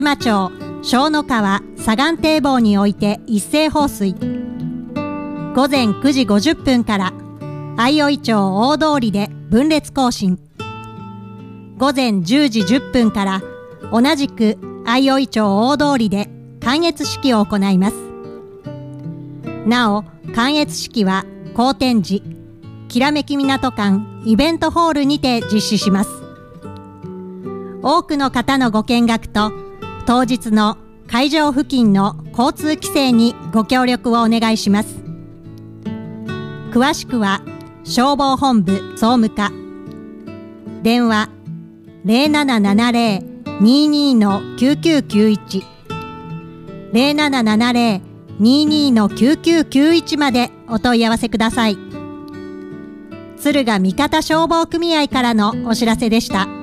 今町小野川左岸堤防において一斉放水。午前9時50分から相生町大通りで分裂行進。午前10時10分から同じく相生町大通りで観閲式を行います。なお、観閲式は好天寺きらめき港館イベントホールにて実施します。多くの方のご見学と当日の会場付近の交通規制にご協力をお願いします。詳しくは消防本部総務課電話 0770-22-9991 0770-22-9991 までお問い合わせください。敦賀三方消防組合からのお知らせでした。